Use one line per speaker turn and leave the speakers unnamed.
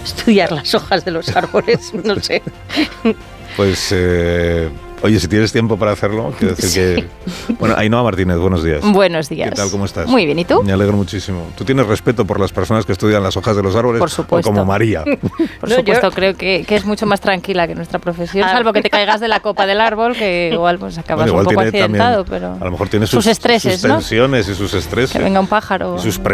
estudiar las hojas de los árboles, no sé.
Pues, oye, si tienes tiempo para hacerlo, quiero decir que... Bueno, Ainhoa Martínez, buenos días.
Buenos días.
¿Qué tal, cómo estás?
Muy bien, ¿y tú?
Me alegro muchísimo. ¿Tú tienes respeto por las personas que estudian las hojas de los árboles?
Por supuesto.
¿O como María?
Por supuesto, creo que es mucho más tranquila que nuestra profesión, salvo que te caigas de la copa del árbol, que igual pues acabas
Bueno, igual
un poco
tiene
accidentado,
también,
pero...
A lo mejor tiene
sus estreses,
sus tensiones, ¿no? Y sus estreses.
Que venga un pájaro.
Y sus